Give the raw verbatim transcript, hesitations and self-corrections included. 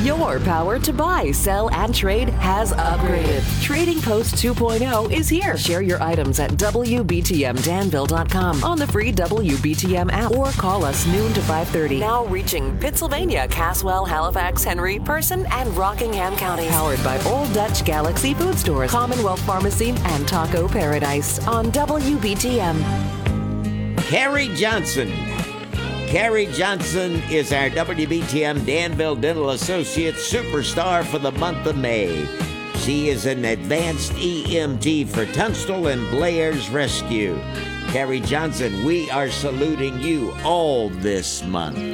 Your power to buy, sell, and trade has upgraded. Trading Post two point oh is here. Share your items at W B T M Danville dot com on the free W B T M app or call us noon to five thirty. Now reaching Pittsylvania, Caswell, Halifax, Henry, Person, and Rockingham counties. Powered by Old Dutch Galaxy Food Stores, Commonwealth Pharmacy, and Taco Paradise on W B T M. Carrie Johnson. Carrie Johnson is our W B T M Danville Dental Associate superstar for the month of May. She is an advanced E M T for Tunstall and Blair's Rescue. Carrie Johnson, we are saluting you all this month.